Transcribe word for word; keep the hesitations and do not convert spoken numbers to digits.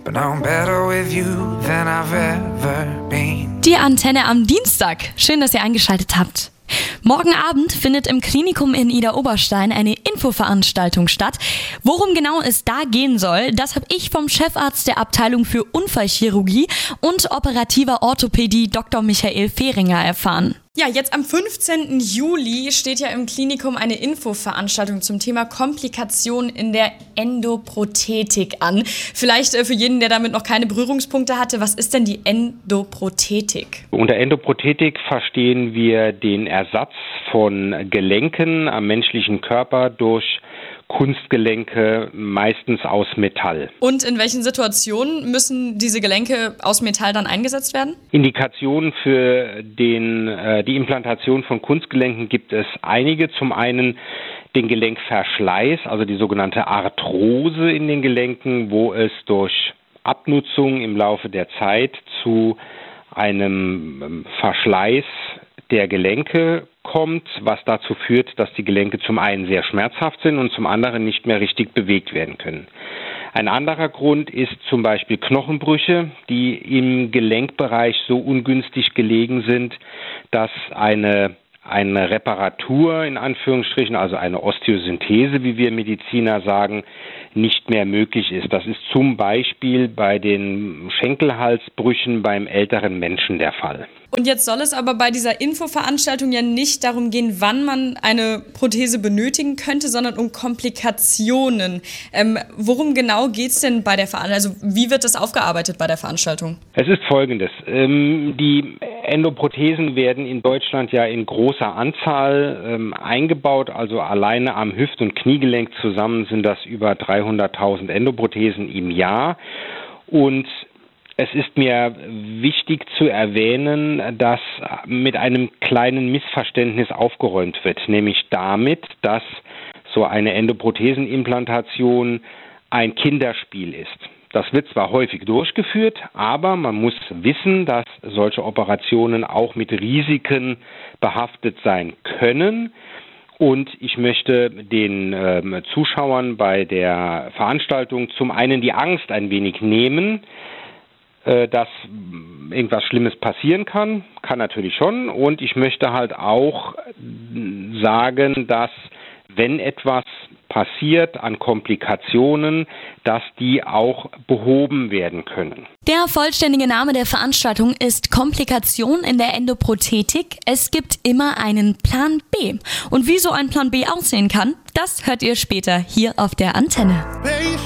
but now I'm better with you than I've ever been. Die Antenne am Dienstag. Schön, dass ihr eingeschaltet habt. Morgen Abend findet im Klinikum in Idar-Oberstein eine Infoveranstaltung statt. Worum genau es da gehen soll, das habe ich vom Chefarzt der Abteilung für Unfallchirurgie und operativer Orthopädie Doktor Michael Fehringer erfahren. Ja, jetzt am fünfzehnten Juli steht ja im Klinikum eine Infoveranstaltung zum Thema Komplikationen in der Endoprothetik an. Vielleicht äh, für jeden, der damit noch keine Berührungspunkte hatte, was ist denn die Endoprothetik? Unter Endoprothetik verstehen wir den Ersatz von Gelenken am menschlichen Körper durch Kunstgelenke, meistens aus Metall. Und in welchen Situationen müssen diese Gelenke aus Metall dann eingesetzt werden? Indikationen für den, äh, die Implantation von Kunstgelenken gibt es einige. Zum einen den Gelenkverschleiß, also die sogenannte Arthrose in den Gelenken, wo es durch Abnutzung im Laufe der Zeit zu einem Verschleiß der Gelenke kommt, was dazu führt, dass die Gelenke zum einen sehr schmerzhaft sind und zum anderen nicht mehr richtig bewegt werden können. Ein anderer Grund ist zum Beispiel Knochenbrüche, die im Gelenkbereich so ungünstig gelegen sind, dass eine eine Reparatur in Anführungsstrichen, also eine Osteosynthese, wie wir Mediziner sagen, nicht mehr möglich ist. Das ist zum Beispiel bei den Schenkelhalsbrüchen beim älteren Menschen der Fall. Und jetzt soll es aber bei dieser Infoveranstaltung ja nicht darum gehen, wann man eine Prothese benötigen könnte, sondern um Komplikationen. Ähm, worum genau geht es denn bei der Veranstaltung? Also wie wird das aufgearbeitet bei der Veranstaltung? Es ist Folgendes. Ähm, die Endoprothesen werden in Deutschland ja in großer Anzahl ähm, eingebaut. Also alleine am Hüft- und Kniegelenk zusammen sind das über dreihunderttausend Endoprothesen im Jahr. Und es ist mir wichtig zu erwähnen, dass mit einem kleinen Missverständnis aufgeräumt wird, nämlich damit, dass so eine Endoprothesenimplantation ein Kinderspiel ist. Das wird zwar häufig durchgeführt, aber man muss wissen, dass solche Operationen auch mit Risiken behaftet sein können. Und ich möchte den äh, Zuschauern bei der Veranstaltung zum einen die Angst ein wenig nehmen, dass irgendwas Schlimmes passieren kann, kann natürlich schon. Und ich möchte halt auch sagen, dass wenn etwas passiert an Komplikationen, dass die auch behoben werden können. Der vollständige Name der Veranstaltung ist Komplikation in der Endoprothetik. Es gibt immer einen Plan B. Und wie so ein Plan B aussehen kann, das hört ihr später hier auf der Antenne.